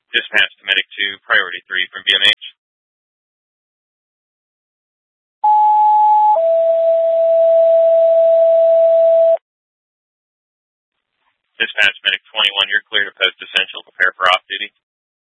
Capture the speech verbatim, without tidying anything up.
Dispatch to Medic two, Priority three from B M H. Dispatch Medic twenty-one, you're clear to post Essential. Prepare for off-duty.